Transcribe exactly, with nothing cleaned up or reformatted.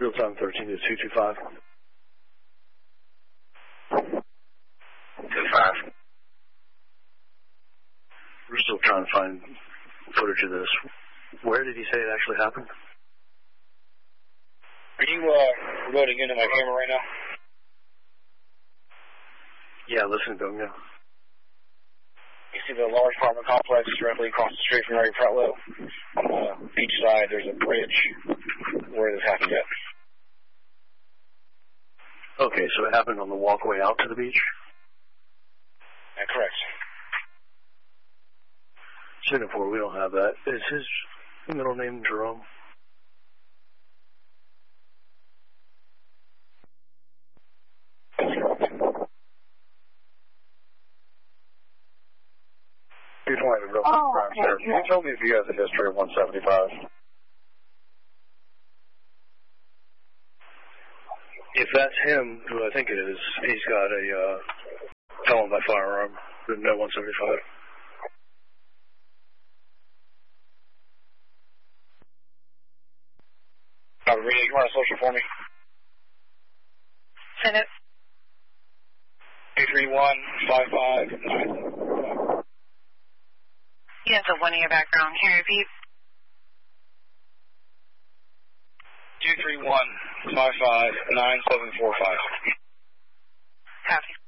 Real time thirteen to two two five. two five. We're still trying to find footage of this. Where did he say it actually happened? Are you uh, loading into my camera right now? Yeah, listen to him, yeah. You see the large apartment complex directly across the street from Ray Pretlow. On the beach side, there's a bridge where this happened at. Okay, so it happened on the walkway out to the beach? Yeah, correct. Singapore, we don't have that. Is his middle name Jerome? two twenty, real Oh, crime okay. sheriff. Can you tell me if you have the history of one seventy-five? If that's him, who I think it is, he's got a uh, felon by firearm, no one seventy-five. Uh, Rita, you want a social for me? Send it. eight three one, five five nine. You have the one in your background. Can you repeat? two three one, five five nine seven four five. Copy.